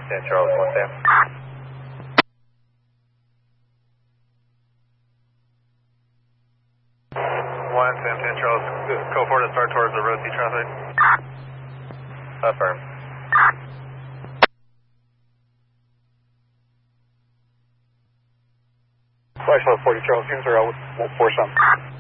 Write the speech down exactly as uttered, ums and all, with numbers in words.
ten Charles, one Sam. one Sam, ten Charles, go forward to start towards the road C traffic. Affirm. Flash level forty Charles, units are out with four some.